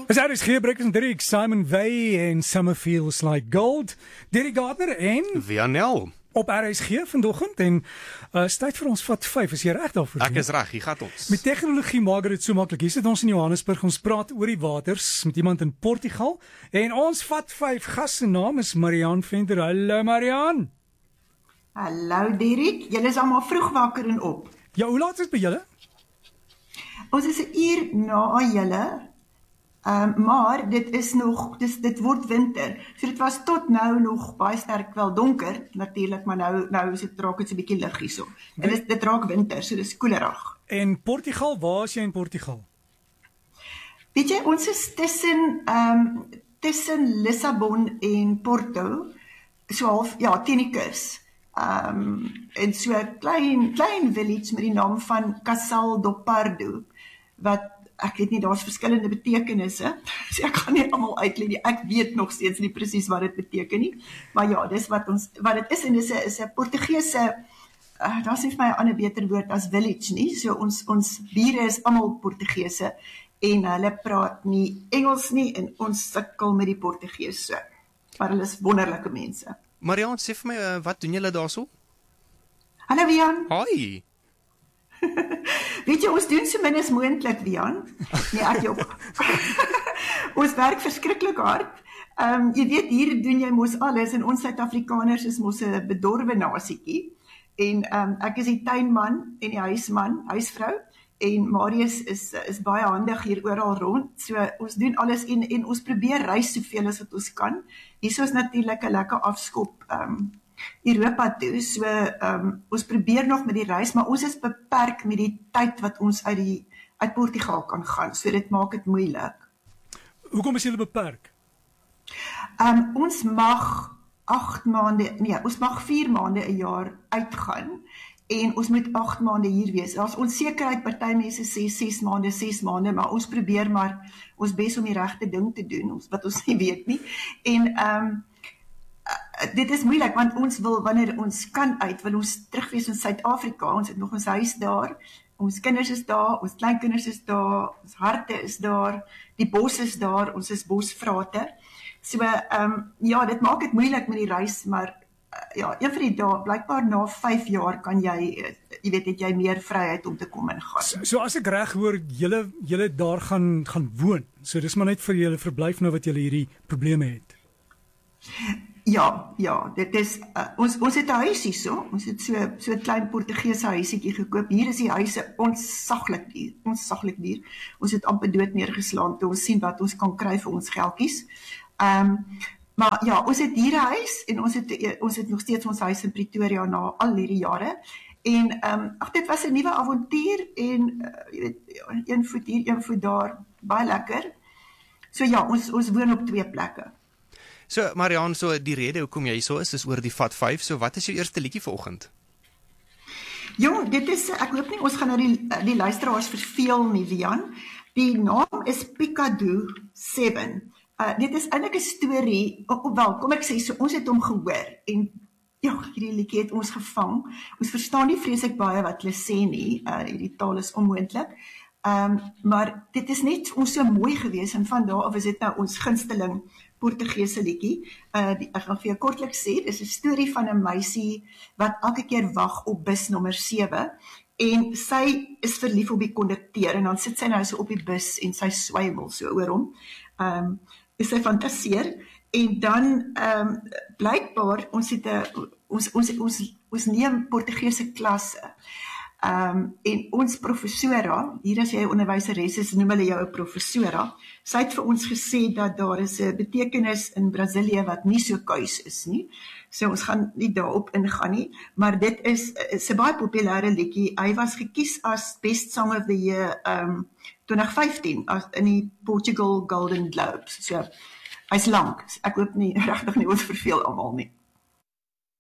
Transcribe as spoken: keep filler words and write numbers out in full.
Is R S G Breakfast Derek, Simon Wey en Summer Feels Like Gold. Derek Gardner en Vianel op R S G vandoggend en uh, tyd vir ons vat vyf, is jy reg daarvoor? Ek is reg, hier gaan ons. Met tegnologie maak dit so maklik. Hier sit ons in Johannesburg, ons praat oor die waters met iemand in Portugal en ons vat vyf gas se naam is Marian Venter. Hallo Marian. Hallo Derek, julle is almal vroeg wakker en op. Ja, hoe laat is dit by julle? Ons is 'n uur na julle. Um, maar dit is nog, dis, dit word winter, so dit was tot nou nog baie sterk wel donker, natuurlik, maar nou, nou is het raak het so 'n bietjie lig hierso. En dit, dit raak winter, so dis koelerig. En Portugal, waar is jy in Portugal? Weet jy, ons is tussen, um, tussen Lissabon en Porto, so half, ja, teen die kus. Um, en so 'n klein, klein village met die naam van Casal do Pardo, wat ek weet nie, daar's verskillende betekenisse, so ek gaan nie almal uitlei nie, ek weet nog steeds nie presies wat dit beteken nie, maar ja, dis wat ons, wat dit is, en dis 'n is 'n Portugese, uh, daar's nie vir my 'n ander beter woord as village nie, so ons, ons bure is almal Portugese, en hulle praat nie Engels nie, en ons sukkel met die Portugees, so, maar hulle is wonderlike mense. Marian, sê vir my, uh, wat doen julle daarso? Hallo Wian. Hoi. Weet jy, ons doen so min as moontlik, Wian. Nee, ek jok. Ons werk verskriklik hard. Um, jy weet, hier doen jy mos alles, en ons Suid-Afrikaners is mos 'n bedorwe nasietjie. En um, ek is die tuinman en die huisman, huisvrou, en Marius is, is baie handig hier oral rond. So ons doen alles en, en ons probeer reis soveel as wat ons kan. Hier is natuurlik 'n lekker afskop um, Europa toe, so um, ons probeer nog met die reis, maar ons is beperk met die tyd wat ons uit die uit Portugal kan gaan, so dit maak dit moeilik. Hoekom is julle beperk? Um, ons mag agt maande, nee, ons mag vier maande 'n jaar uitgaan, en ons moet agt maande hier wees. Daar's onsekerheid, party mense sê ses maande, ses maande, maar ons probeer maar ons bes om die regte ding te doen, ons, wat ons nie weet nie. En um, Uh, dit is moeilik, want ons wil, wanneer ons kan uit, wil ons terugwees in Suid-Afrika, ons het nog ons huis daar, ons kinders is daar, ons kleinkinders is daar, ons harte is daar, die bos is daar, ons is bosvrate. So, um, ja, dit maak het moeilik met die reis, maar uh, ja, een van die dae, blykbaar na vyf jaar kan jy, uh, jy weet, het jy meer vryheid om te kom en gaan. So, so as ek reg hoor, julle, julle daar gaan, gaan woon, so dis maar net vir julle verblyf nou wat julle hierdie probleme het. Ja, ja, dit is, uh, ons, ons het 'n huis hier so, ons het so, so 'n klein Portugese huisietjie gekoop, hier is die huise onsaglik duur, onsaglik duur, ons het amper dood neergeslaan, toe ons sien wat ons kan kry vir ons geldjies, um, maar ja, ons het hier 'n huis, en ons het, ons het nog steeds ons huis in Pretoria na al hierdie jare, en um, ach, dit was 'n nuwe avontuur, en uh, jy weet, een voet hier, een voet daar, baie lekker, so ja, ons, ons woon op twee plekke. So Marian, so die rede hoekom jy so is, is oor die Vat vyf, so wat is jou eerste liedjie vanoggend? Jong, dit is, ek hoop nie, ons gaan nou die, die luisteraars verveel nie, Wian. Die naam is Picadoo seven. Uh, dit is eintlik 'n storie, oh, wel, kom ek sê, so, ons het hom gehoor, en ja, hierdie liedjie het ons gevang. Ons verstaan nie vreeslik baie wat hulle sê nie, uh, die taal is onmoontlik. Um, maar dit is net ons so mooi gewees, en van daar af is dit nou ons gunsteling Portugese liedjie. Uh, die, ek gaan vir jou kortlik sê, dit is 'n storie van 'n meisie wat elke keer wag op bus nommer sewe, en sy is verlief op die kondukteur, en dan sit sy nou so op die bus, en sy swywel so oor hom, um, is sy fantaseer, en dan um, blykbaar, ons het 'n ons, ons, ons, ons neem Portugese klasse, Um, en ons professora, hier as jy 'n onderwyseres is, noem hulle jou 'n professora, sy het vir ons gesê dat daar is 'n betekenis in Brasilië wat nie so kuis is nie, so ons gaan nie daarop ingaan nie, maar dit is, is 'n baie populêre liedjie, hy was gekies as Best Song of the Year um, twintig vyftien, as, in die Portugal Golden Globes, so hy's lank, ek hoop nie, regtig nie, ons verveel almal nie.